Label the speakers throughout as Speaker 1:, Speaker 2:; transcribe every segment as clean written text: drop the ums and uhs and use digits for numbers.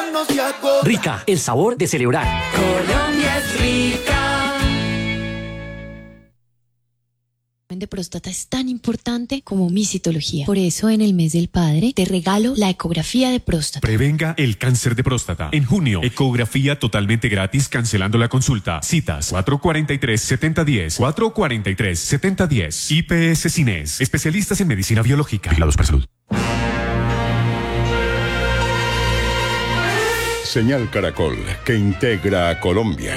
Speaker 1: no se agota.
Speaker 2: Rica, el sabor de celebrar.
Speaker 1: Colombia es rica.
Speaker 3: De próstata es tan importante como mi citología. Por eso en el mes del padre te regalo la ecografía de próstata.
Speaker 4: Prevenga el cáncer de próstata. En junio, ecografía totalmente gratis cancelando la consulta. Citas 443-7010, 443-7010. IPS Cines, especialistas en medicina biológica. Vigilados para salud.
Speaker 5: Señal Caracol, que integra a Colombia.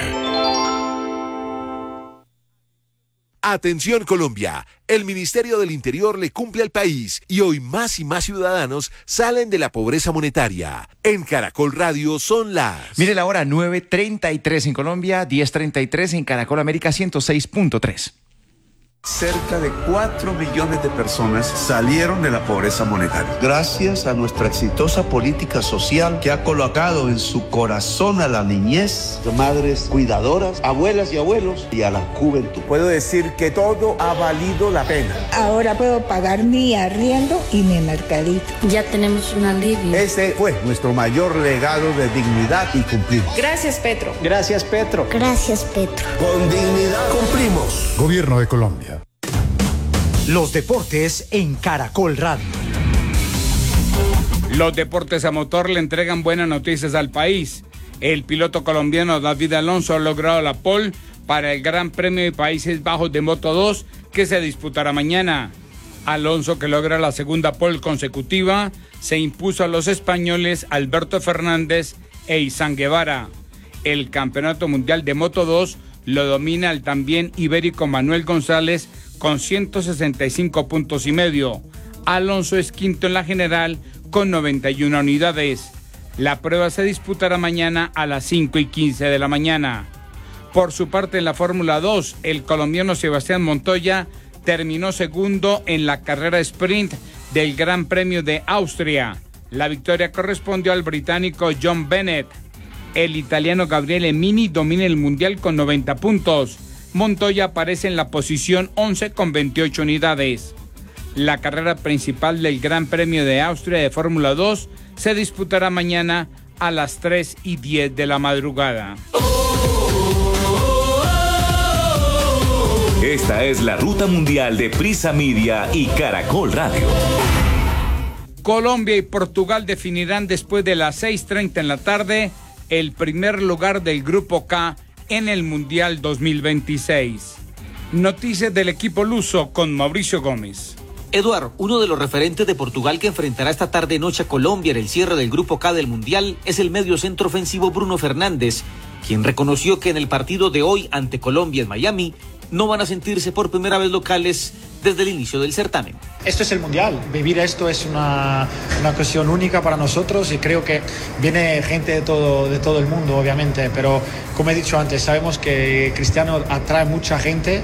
Speaker 6: Atención Colombia, el Ministerio del Interior le cumple al país y hoy más y más ciudadanos salen de la pobreza monetaria. En Caracol Radio son las...
Speaker 7: Mire la hora, 9:33 en Colombia, 10:33 en Caracol América 106.3.
Speaker 8: Cerca de 4 millones de personas salieron de la pobreza monetaria. Gracias a nuestra exitosa política social que ha colocado en su corazón a la niñez, madres cuidadoras, abuelas y abuelos y a la juventud.
Speaker 9: Puedo decir que todo ha valido la pena.
Speaker 10: Ahora puedo pagar mi arriendo y mi mercadito.
Speaker 11: Ya tenemos un alivio.
Speaker 8: Ese fue nuestro mayor legado de dignidad y cumplimos.
Speaker 12: Gracias, Petro.
Speaker 9: Gracias, Petro.
Speaker 10: Gracias, Petro.
Speaker 9: Con dignidad cumplimos.
Speaker 13: Gobierno de Colombia.
Speaker 2: Los deportes en Caracol Radio.
Speaker 14: Los deportes a motor le entregan buenas noticias al país. El piloto colombiano David Alonso ha logrado la pole para el Gran Premio de Países Bajos de Moto 2 que se disputará mañana. Alonso, que logra la segunda pole consecutiva, se impuso a los españoles Alberto Fernández e Izan Guevara. El Campeonato Mundial de Moto 2 lo domina el también ibérico Manuel González con 165 puntos y medio. Alonso es quinto en la general con 91 unidades. La prueba se disputará mañana a las 5:15 de la mañana. Por su parte, en la Fórmula 2, el colombiano Sebastián Montoya terminó segundo en la carrera sprint del Gran Premio de Austria. La victoria correspondió al británico John Bennett. El italiano Gabriele Mini domina el mundial con 90 puntos. Montoya aparece en la posición 11 con 28 unidades. La carrera principal del Gran Premio de Austria de Fórmula 2 se disputará mañana a las 3:10 de la madrugada.
Speaker 15: Esta es la ruta mundial de Prisa Media y Caracol Radio.
Speaker 14: Colombia y Portugal definirán después de las 6:30 en la tarde el primer lugar del Grupo K en el Mundial 2026. Noticias del equipo luso con Mauricio Gómez.
Speaker 16: Eduard, uno de los referentes de Portugal que enfrentará esta tarde-noche a Colombia en el cierre del Grupo K del Mundial es el mediocentro ofensivo Bruno Fernández, quien reconoció que en el partido de hoy ante Colombia en Miami no van a sentirse por primera vez locales desde el inicio del certamen.
Speaker 17: Esto es el Mundial, vivir esto es una ocasión única para nosotros y creo que viene gente de todo el mundo, obviamente, pero como he dicho antes, sabemos que Cristiano atrae mucha gente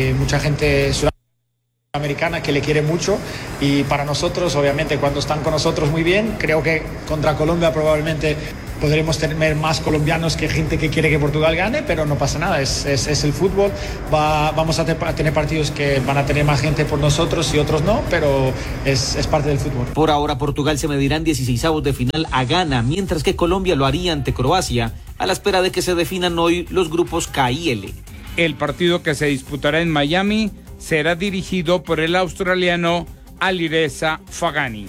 Speaker 17: sudamericana que le quiere mucho y para nosotros, obviamente, cuando están con nosotros muy bien, creo que contra Colombia probablemente podremos tener más colombianos que gente que quiere que Portugal gane, pero no pasa nada, es el fútbol. Vamos a tener partidos que van a tener más gente por nosotros y otros no, pero es parte del fútbol.
Speaker 16: Por ahora, Portugal se medirá en 16avos de final a Ghana, mientras que Colombia lo haría ante Croacia, a la espera de que se definan hoy los grupos K y L.
Speaker 14: El partido que se disputará en Miami será dirigido por el australiano Alireza Fagani.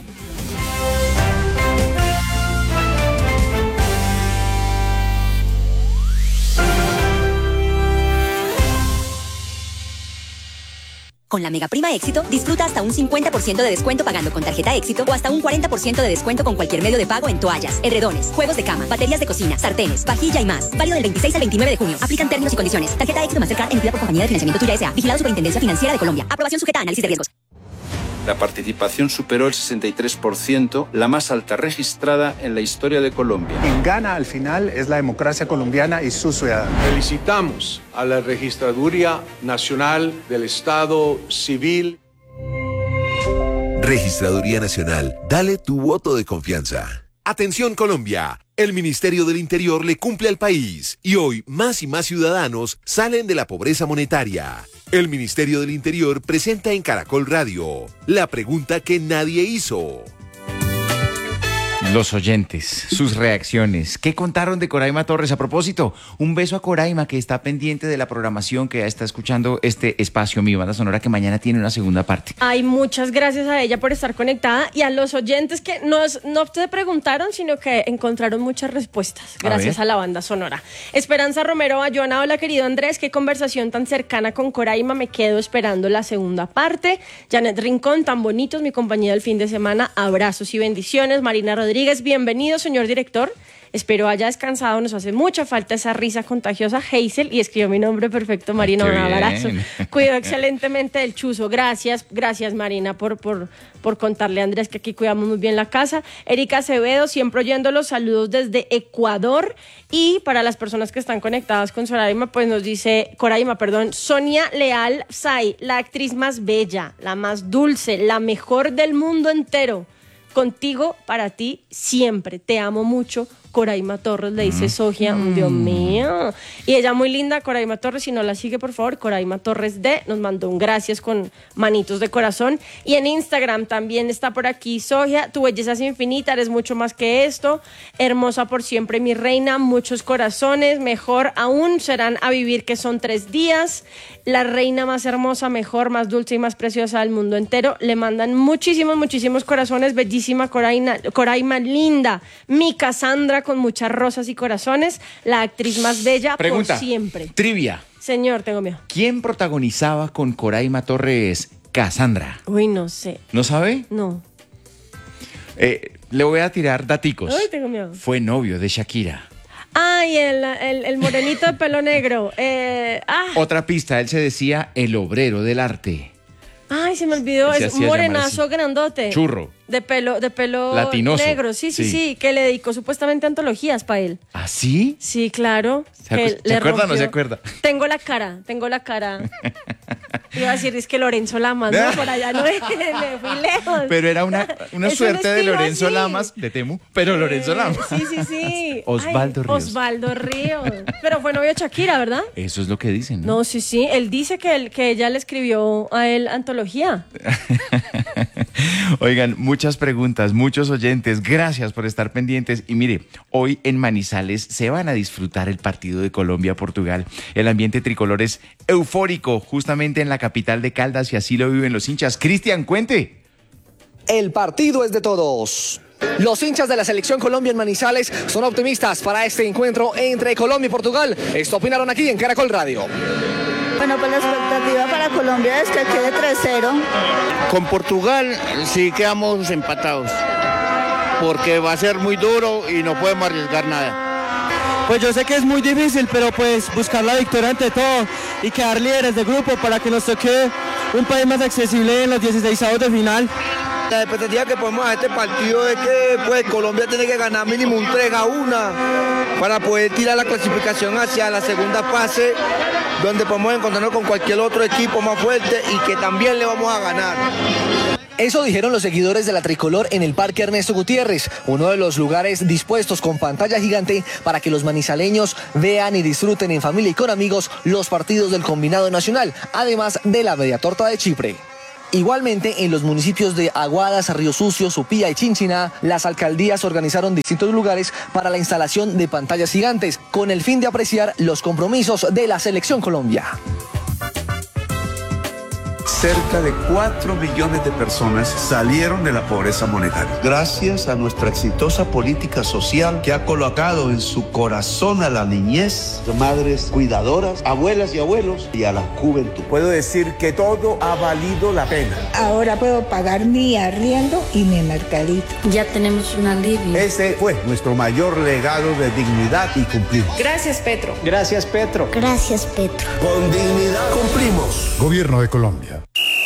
Speaker 18: Con la Mega Prima Éxito, disfruta hasta un 50% de descuento pagando con tarjeta Éxito o hasta un 40% de descuento con cualquier medio de pago en toallas, edredones, juegos de cama, baterías de cocina, sartenes, vajilla y más. Válido del 26 al 29 de junio. Aplican términos y condiciones. Tarjeta Éxito Mastercard emitida por Compañía de Financiamiento Tuya S.A. Vigilado Superintendencia Financiera de Colombia. Aprobación sujeta a análisis de riesgos.
Speaker 19: La participación superó el 63%, la más alta registrada en la historia de Colombia.
Speaker 20: Quien gana al final es la democracia colombiana y sus ciudadanos.
Speaker 21: Felicitamos a la Registraduría Nacional del Estado Civil.
Speaker 6: Registraduría Nacional, dale tu voto de confianza. Atención Colombia, el Ministerio del Interior le cumple al país y hoy más y más ciudadanos salen de la pobreza monetaria. El Ministerio del Interior presenta en Caracol Radio la pregunta que nadie hizo.
Speaker 7: Los oyentes, sus reacciones. ¿Qué contaron de Coraima Torres? A propósito, un beso a Coraima, que está pendiente de la programación, que ya está escuchando este espacio Mi Banda Sonora, que mañana tiene una segunda parte.
Speaker 12: Ay, muchas gracias a ella por estar conectada y a los oyentes que no se preguntaron, sino que encontraron muchas respuestas gracias a la Banda Sonora. Esperanza Romero Bayona, hola querido Andrés, qué conversación tan cercana con Coraima, me quedo esperando la segunda parte. Janet Rincón, tan bonitos, mi compañía del fin de semana, abrazos y bendiciones. Marina Rodríguez, bienvenido, señor director. Espero haya descansado, nos hace mucha falta esa risa contagiosa. Hazel, y escribió mi nombre perfecto, Marina, un abrazo. Cuidó excelentemente del chuzo. Gracias Marina por contarle a Andrés que aquí cuidamos muy bien la casa. Erika Acevedo, siempre oyendo los saludos desde Ecuador. Y para las personas que están conectadas con Coraima, pues nos dice, Sonia Leal Say, la actriz más bella, la más dulce, la mejor del mundo entero. Contigo, para ti, siempre. Te amo mucho. Coraima Torres, le dice Sogia, Dios mío. Y ella muy linda, Coraima Torres, si no la sigue, por favor, Coraima Torres D, nos mandó un gracias con manitos de corazón. Y en Instagram también está por aquí Sogia, tu belleza es infinita, eres mucho más que esto, hermosa por siempre mi reina, muchos corazones, mejor aún serán a vivir que son 3 días, la reina más hermosa, mejor, más dulce y más preciosa del mundo entero. Le mandan muchísimos corazones, bellísima Coraima linda, mi Cassandra con muchas rosas y corazones, la actriz más bella por siempre.
Speaker 7: Trivia.
Speaker 12: Señor, tengo miedo.
Speaker 7: ¿Quién protagonizaba con Coraima Torres Cassandra?
Speaker 12: Uy, no sé.
Speaker 7: ¿No sabe?
Speaker 12: No.
Speaker 7: Le voy a tirar daticos.
Speaker 12: Uy, tengo miedo.
Speaker 7: Fue novio de Shakira.
Speaker 12: Ay, el morenito de pelo negro.
Speaker 7: Otra pista, él se decía el obrero del arte.
Speaker 12: Ay, se me olvidó, es un morenazo grandote.
Speaker 7: Churro.
Speaker 12: De pelo
Speaker 7: latinoso.
Speaker 12: negro, sí, que le dedicó supuestamente antologías para él.
Speaker 7: ¿Ah, sí?
Speaker 12: Sí, claro.
Speaker 7: ¿Se acuerda o no se acuerda?
Speaker 12: Tengo la cara. Iba a decir, es que Lorenzo Lamas, ¿no? Por allá no me fui lejos.
Speaker 7: Pero era una suerte de Lorenzo
Speaker 12: así.
Speaker 7: Lamas, de Temu, pero Lorenzo Lamas.
Speaker 12: Sí.
Speaker 7: Osvaldo Ríos.
Speaker 12: Osvaldo Ríos. Pero fue novio de Shakira, ¿verdad?
Speaker 7: Eso es lo que dicen, ¿no?
Speaker 12: No, sí. Él dice que ella le escribió a él antología.
Speaker 7: Oigan, muchas preguntas, muchos oyentes, gracias por estar pendientes. Y mire, hoy en Manizales se van a disfrutar el partido de Colombia-Portugal. El ambiente tricolor es eufórico, justamente en la capital de Caldas, y así lo viven los hinchas. Cristian, cuente.
Speaker 13: El partido es de todos. Los hinchas de la selección Colombia en Manizales son optimistas para este encuentro entre Colombia y Portugal. Esto opinaron aquí en Caracol Radio.
Speaker 22: Bueno, pues la expectativa para Colombia es que quede 3-0.
Speaker 23: Con Portugal sí quedamos empatados, porque va a ser muy duro y no podemos arriesgar nada.
Speaker 24: Pues yo sé que es muy difícil, pero pues buscar la victoria ante todo y quedar líderes de grupo para que nos toque un país más accesible en los 16avos de final.
Speaker 25: La expectativa que podemos a este partido es que pues, Colombia tiene que ganar mínimo un 3-1 para poder tirar la clasificación hacia la segunda fase, donde podemos encontrarnos con cualquier otro equipo más fuerte y que también le vamos a ganar.
Speaker 13: Eso dijeron los seguidores de la tricolor en el Parque Ernesto Gutiérrez, uno de los lugares dispuestos con pantalla gigante para que los manizaleños vean y disfruten en familia y con amigos los partidos del combinado nacional, además de la media torta de Chipre. Igualmente, en los municipios de Aguadas, Río Sucio, Supía y Chinchiná, las alcaldías organizaron distintos lugares para la instalación de pantallas gigantes, con el fin de apreciar los compromisos de la Selección Colombia.
Speaker 8: Cerca de 4 millones de personas salieron de la pobreza monetaria. Gracias a nuestra exitosa política social que ha colocado en su corazón a la niñez, madres cuidadoras, abuelas y abuelos y a la juventud.
Speaker 9: Puedo decir que todo ha valido la pena.
Speaker 10: Ahora puedo pagar mi arriendo y mi mercadito.
Speaker 11: Ya tenemos un alivio.
Speaker 8: Ese fue nuestro mayor legado de dignidad y cumplimos.
Speaker 12: Gracias, Petro.
Speaker 9: Gracias, Petro.
Speaker 11: Gracias, Petro.
Speaker 9: Con dignidad cumplimos.
Speaker 5: Gobierno de Colombia.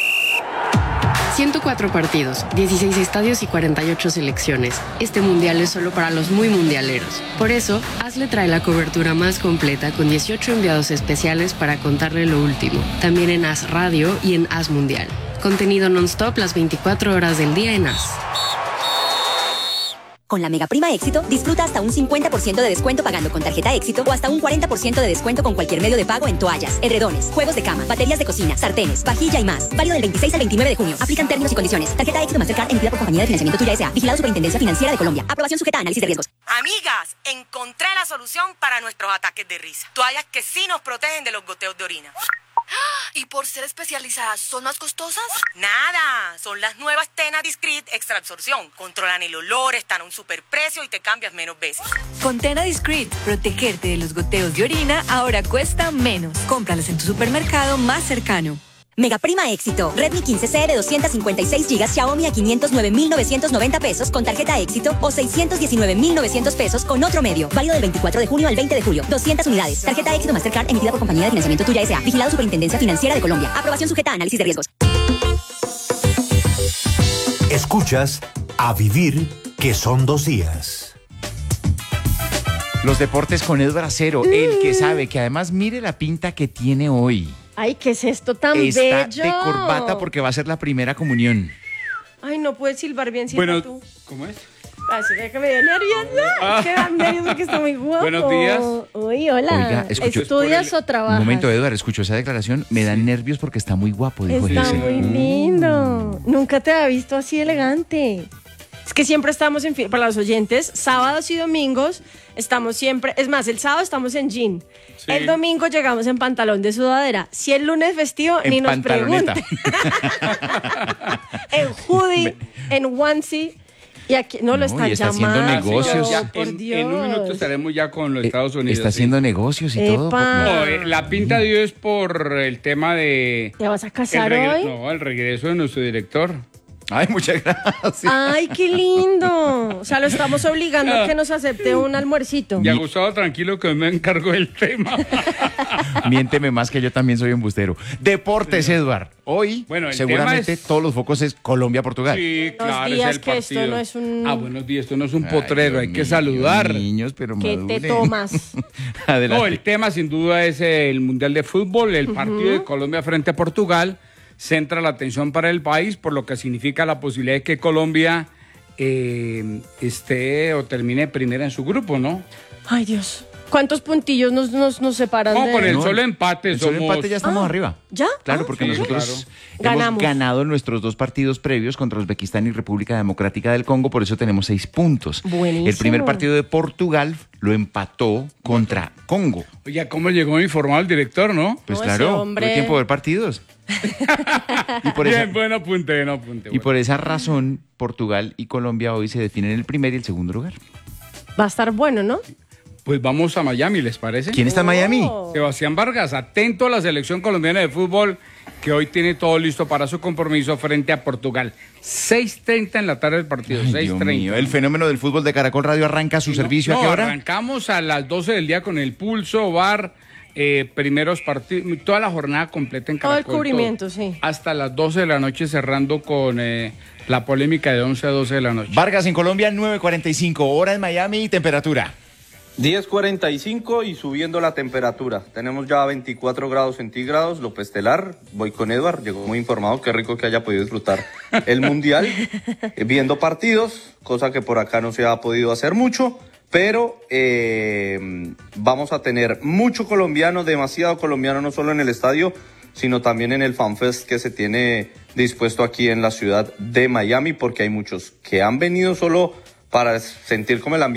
Speaker 26: 104 partidos, 16 estadios y 48 selecciones. Este mundial es solo para los muy mundialeros. Por eso, AS le trae la cobertura más completa con 18 enviados especiales para contarle lo último. También en AS Radio y en AS Mundial. Contenido non-stop las 24 horas del día en AS.
Speaker 18: Con la Mega Prima Éxito, disfruta hasta un 50% de descuento pagando con tarjeta Éxito o hasta un 40% de descuento con cualquier medio de pago en toallas, edredones, juegos de cama, baterías de cocina, sartenes, vajilla y más. Válido del 26 al 29 de junio. Aplican términos y condiciones. Tarjeta Éxito Mastercard emitida por Compañía de Financiamiento Tuya S.A. Vigilado Superintendencia Financiera de Colombia. Aprobación sujeta a análisis de riesgos.
Speaker 1: Amigas, encontré la solución para nuestros ataques de risa. Toallas que sí nos protegen de los goteos de orina.
Speaker 2: ¿Y por ser especializadas, son más costosas?
Speaker 1: Nada, son las nuevas Tena Discreet Extra Absorción. Controlan el olor, están a un superprecio y te cambias menos veces.
Speaker 2: Con Tena Discreet, protegerte de los goteos de orina ahora cuesta menos. Cómpralas en tu supermercado más cercano.
Speaker 18: Mega Prima Éxito. Redmi 15C de 256 GB Xiaomi a 509.990 pesos con tarjeta Éxito o 619.900 pesos con otro medio. Válido del 24 de junio al 20 de julio. 200 unidades. Tarjeta Éxito Mastercard emitida por Compañía de Financiamiento Tuya S.A. Vigilado Superintendencia Financiera de Colombia. Aprobación sujeta a análisis de riesgos.
Speaker 3: Escuchas A Vivir, que son 2 días.
Speaker 7: Los deportes con Edward Acero, el que sabe, que además mire la pinta que tiene hoy.
Speaker 12: Ay, ¿qué es esto tan
Speaker 7: Está
Speaker 12: bello?
Speaker 7: de corbata porque va a ser la primera comunión.
Speaker 12: Ay, no puedes silbar bien, silba
Speaker 14: Bueno,
Speaker 12: tú.
Speaker 14: ¿cómo es?
Speaker 12: Ay, se ve que me dio nerviosa. Que da nervios porque está muy guapo.
Speaker 14: Buenos días.
Speaker 12: Uy, hola.
Speaker 7: Oiga, escucho-
Speaker 12: ¿Estudias o trabajas?
Speaker 7: Un momento, Edward, escuchó esa declaración. Me dan nervios porque está muy guapo, dijo
Speaker 12: Está
Speaker 7: Gilsen.
Speaker 12: muy lindo. Nunca te había visto así elegante. Es que siempre estamos para los oyentes, sábados y domingos estamos siempre, es más, el sábado estamos en jean.
Speaker 14: Sí.
Speaker 12: El domingo llegamos en pantalón de sudadera. Si el lunes vestido, ni nos
Speaker 7: pantaloneta.
Speaker 12: pregunten. En hoodie, en onesie. Y aquí no lo están
Speaker 7: y está haciendo
Speaker 12: llamando.
Speaker 7: negocios.
Speaker 14: Ya,
Speaker 12: Por
Speaker 14: en un minuto estaremos ya con los Estados Unidos.
Speaker 7: Está haciendo negocios y todo.
Speaker 12: Epa.
Speaker 14: No, la pinta de hoy es por el tema de...
Speaker 12: ¿Te vas a casar hoy?
Speaker 14: No, el regreso de nuestro director.
Speaker 7: Ay, muchas gracias.
Speaker 12: Ay, qué lindo. O sea, lo estamos obligando a que nos acepte un almuercito.
Speaker 14: Ya Gustavo, tranquilo que me encargo del tema.
Speaker 7: Miénteme más que yo también soy embustero. Deportes, Edward. Hoy,
Speaker 14: Bueno, el
Speaker 7: seguramente
Speaker 14: tema es-
Speaker 7: todos los focos es Colombia-Portugal.
Speaker 14: Sí, claro,
Speaker 12: días
Speaker 14: es el
Speaker 12: que esto
Speaker 14: partido.
Speaker 12: no es un-
Speaker 14: Buenos días, esto no es un
Speaker 7: Ay,
Speaker 14: potrero, hay
Speaker 7: Dios
Speaker 14: que
Speaker 7: mío,
Speaker 14: saludar.
Speaker 7: Niños, pero
Speaker 12: ¿Qué
Speaker 7: maduren.
Speaker 12: te tomas?
Speaker 7: Adelante.
Speaker 14: No, el tema sin duda es el Mundial de Fútbol, el partido de Colombia frente a Portugal. Centra la atención para el país, por lo que significa la posibilidad de que Colombia esté o termine primera en su grupo, ¿no?
Speaker 12: Ay, Dios. ¿Cuántos puntillos nos separan
Speaker 14: No,
Speaker 12: de...?
Speaker 14: con el
Speaker 7: No,
Speaker 14: solo empate
Speaker 7: el solo
Speaker 14: somos...
Speaker 7: empate ya estamos arriba.
Speaker 12: ¿Ya?
Speaker 7: Claro, porque
Speaker 14: sí,
Speaker 7: nosotros
Speaker 14: claro.
Speaker 7: hemos
Speaker 12: Ganamos.
Speaker 7: ganado nuestros 2 partidos previos contra Uzbekistán y República Democrática del Congo, por eso tenemos 6 puntos.
Speaker 12: Buenísimo.
Speaker 7: El primer partido de Portugal lo empató contra Congo.
Speaker 14: Oye, ¿cómo llegó informado el director, no?
Speaker 7: Pues
Speaker 12: No, ese
Speaker 7: claro,
Speaker 12: hombre-
Speaker 7: no hay tiempo de ver partidos. y por
Speaker 14: Bien,
Speaker 7: esa,
Speaker 14: buen apunte, buen apunte.
Speaker 7: y por esa razón, Portugal y Colombia hoy se definen el primer y el segundo lugar.
Speaker 12: Va a estar bueno, ¿no?
Speaker 14: Pues vamos a Miami, ¿les parece?
Speaker 7: ¿Quién está en Miami?
Speaker 12: Oh.
Speaker 14: Sebastián Vargas, atento a la selección colombiana de fútbol que hoy tiene todo listo para su compromiso frente a Portugal. 6:30 en la tarde del partido,
Speaker 7: Ay, Dios
Speaker 14: 6:30.
Speaker 7: mío, el fenómeno del fútbol de Caracol Radio arranca su servicio ¿a qué hora?
Speaker 14: Arrancamos a las 12 del día con el Pulso, VAR, primeros partidos, toda la jornada completa en
Speaker 12: Todo
Speaker 14: Caracol.
Speaker 12: el cubrimiento, sí.
Speaker 14: Hasta las 12 de la noche cerrando con la polémica de 11 a 12 de la noche.
Speaker 7: Vargas en Colombia, 9:45, hora en Miami y temperatura.
Speaker 4: 10:45 y subiendo la temperatura. Tenemos ya 24 grados centígrados, López Telar. Voy con Edward, llegó muy informado, qué rico que haya podido disfrutar el Mundial, viendo partidos, cosa que por acá no se ha podido hacer mucho, pero vamos a tener mucho colombiano, demasiado colombiano, no solo en el estadio, sino también en el FanFest que se tiene dispuesto aquí en la ciudad de Miami, porque hay muchos que han venido solo para sentir como el ambiente